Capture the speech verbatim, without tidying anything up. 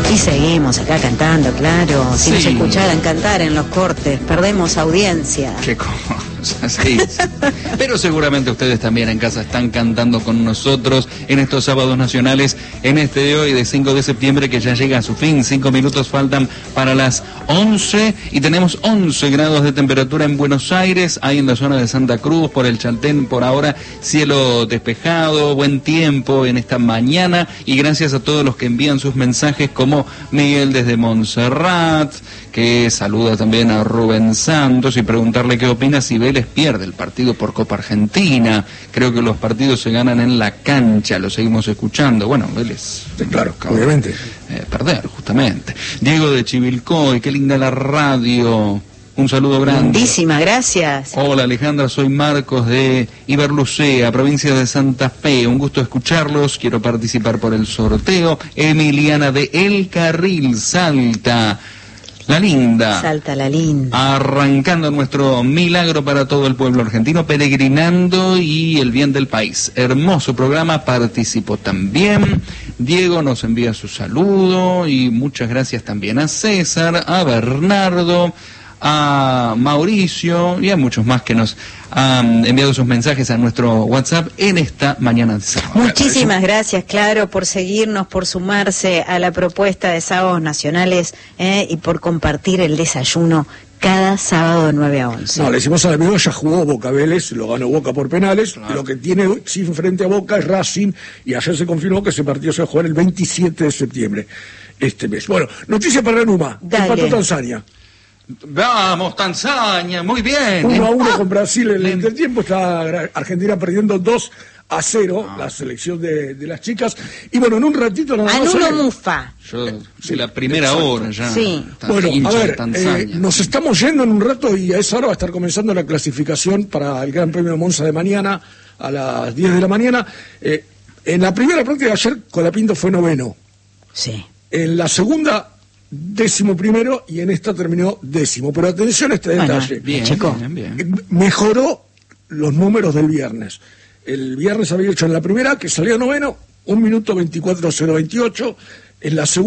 Y seguimos acá cantando, claro. Si Sí. nos escucharan cantar en los cortes, perdemos audiencia. Qué cosa, sí. Pero seguramente ustedes también en casa están cantando con nosotros en estos sábados nacionales, en este de hoy de cinco de septiembre que ya llega a su fin. Cinco minutos faltan para las once y tenemos once grados de temperatura en Buenos Aires, ahí en la zona de Santa Cruz, por el Chaltén, por ahora cielo despejado, buen tiempo en esta mañana, y gracias a todos los que envían sus mensajes, como Miguel desde Montserrat, que saluda también a Rubén Santos, y preguntarle qué opina si Vélez pierde el partido por Copa Argentina. Creo que los partidos se ganan en la cancha, lo seguimos escuchando. Bueno, Vélez, Sí, claro, acaba obviamente. de, eh, perder, justamente. Diego de Chivilcoy, qué linda la radio. Un saludo grande. Lindísima, gracias. Hola Alejandra, soy Marcos de Iberlucea, provincia de Santa Fe. Un gusto escucharlos, quiero participar por el sorteo. Emiliana de El Carril, Salta. La linda. Salta la linda. Arrancando nuestro milagro para todo el pueblo argentino, peregrinando y el bien del país. Hermoso programa, participó también. Diego nos envía su saludo y muchas gracias también a César, a Bernardo, a Mauricio y a muchos más que nos han enviado sus mensajes a nuestro WhatsApp en esta mañana de sábado. Muchísimas gracias, claro, por seguirnos, por sumarse a la propuesta de Sábados Nacionales eh, y por compartir el desayuno cada sábado de nueve a once. No, le decimos al amigo, ya jugó Boca Vélez, lo ganó Boca por penales, Claro. lo que tiene sí frente a Boca es Racing, y ayer se confirmó que ese partido se va a jugar el veintisiete de septiembre, este mes. Bueno, noticia para Numa, Dale. empató Tanzania. Vamos, Tanzania, muy bien. uno a uno Ah, con Brasil en el le- entretiempo, está Argentina perdiendo dos a cero, Ah. la selección de, de las chicas. Y bueno, en un ratito nada más... Anulo hoy- Mufa. Yo, sí, la primera hora ya. Sí. Tan Bueno, a hincha de ver, Tanzania. eh, nos estamos yendo en un rato y a esa hora va a estar comenzando la clasificación para el Gran Premio de Monza de mañana a las diez de la mañana. Eh, en la primera práctica de ayer, Colapinto fue noveno. Sí. En la segunda, décimo primero, y en esta terminó décimo. Pero atención a este Bueno, detalle. Bien, Checo. bien, bien. Eh, Mejoró los números del viernes. El viernes había hecho en la primera, que salía noveno, un minuto veinticuatro cero veintiocho. En la segunda...